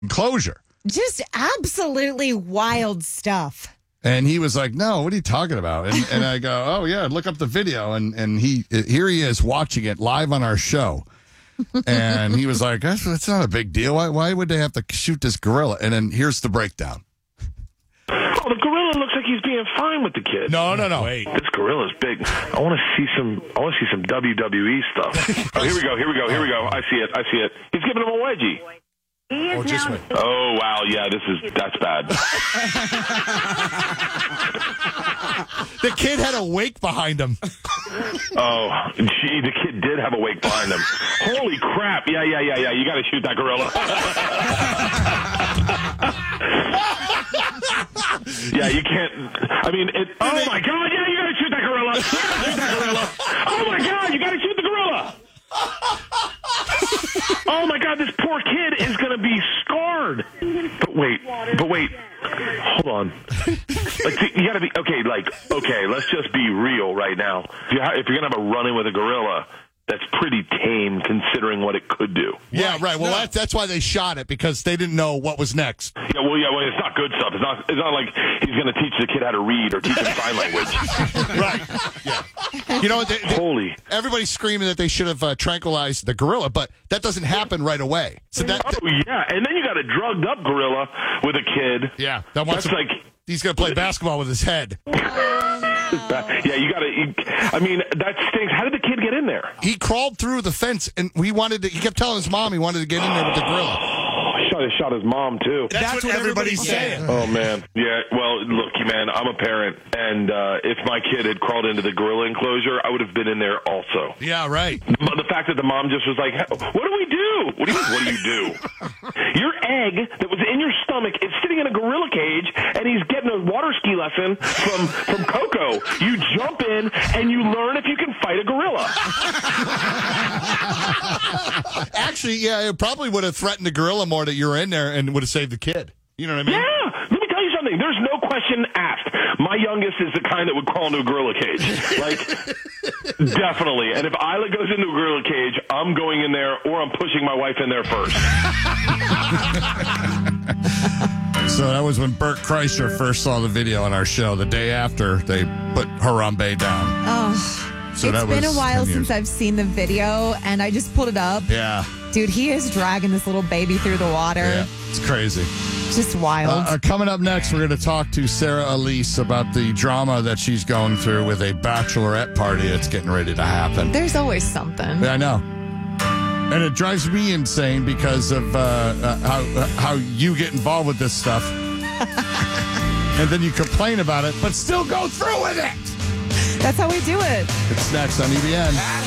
enclosure. Just absolutely wild stuff. And he was like, no, what are you talking about? And I go, oh, yeah, look up the video. And here he is watching it live on our show. And he was like, that's not a big deal. Why would they have to shoot this gorilla? And then here's the breakdown. Oh, the gorilla looks like he's being fine with the kid. No. Wait. This gorilla's big. I want to see some WWE stuff. Oh, here we go. I see it. He's giving him a wedgie. Oh, just wait. Oh, wow. Yeah, that's bad. The kid had a wake behind him. Oh, gee, the kid did have a wake behind him. Holy crap. Yeah. You got to shoot that gorilla. Yeah, you can't. I mean, oh, my God. Yeah, you got to shoot that gorilla. Oh, my God. You got to shoot the gorilla. Oh, my God, this poor kid is going to be scarred. But wait. Hold on. Like, you got to be, okay, let's just be real right now. If you're going to have a run-in with a gorilla, that's pretty tame considering what it could do. Yeah, right. Well, that's why they shot it, because they didn't know what was next. Yeah, well, it's not good stuff. It's not like he's going to teach the kid how to read or teach him sign language. Right. Yeah. You know, everybody's screaming that they should have tranquilized the gorilla, but that doesn't happen right away. So yeah, and then you got a drugged up gorilla with a kid. Yeah, he's going to play basketball with his head. Yeah, you got to. I mean, that stinks. How did the kid get in there? He crawled through the fence, and he kept telling his mom he wanted to get in there with the gorilla. Shot his mom, too. That's what everybody's saying. Oh, man. Yeah, well, look, man, I'm a parent, and if my kid had crawled into the gorilla enclosure, I would have been in there also. Yeah, right. But the fact that the mom just was like, what do we do? What do you do? Your egg that was in your stomach is sitting in a gorilla cage, and he's getting a water ski lesson from Coco. You jump in, and you learn if you can fight a gorilla. Actually, yeah, it probably would have threatened the gorilla more that you were in there and would have saved the kid. You know what I mean? Yeah. Let me tell you something. There's no question asked. My youngest is the kind that would crawl into a gorilla cage. Like, definitely. And if Isla goes into a gorilla cage, I'm going in there, or I'm pushing my wife in there first. So that was when Bert Kreischer first saw the video on our show. The day after, they put Harambe down. Oh. So it's been a while since I've seen the video, and I just pulled it up. Yeah. Dude, he is dragging this little baby through the water. Yeah, it's crazy. Just wild. Coming up next, we're going to talk to Sarah Elise about the drama that she's going through with a bachelorette party that's getting ready to happen. There's always something. Yeah, I know. And it drives me insane because of how you get involved with this stuff. And then you complain about it, but still go through with it. That's how we do it. It's next on EBN.